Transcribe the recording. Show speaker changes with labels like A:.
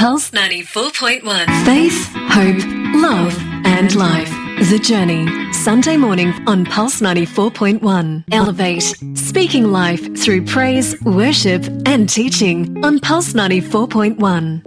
A: Pulse 94.1. Faith, hope, love and life. The Journey. Sunday morning on Pulse 94.1. Elevate. Speaking life through praise, worship and teaching on Pulse 94.1.